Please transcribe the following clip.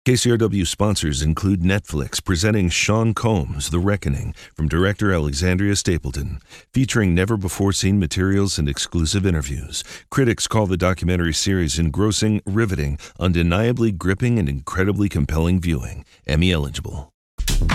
KCRW sponsors include Netflix presenting Sean Combs' The Reckoning from director Alexandria Stapleton, featuring never-before-seen materials and exclusive interviews. Critics call the documentary series engrossing, riveting, undeniably gripping, and incredibly compelling viewing. Emmy eligible.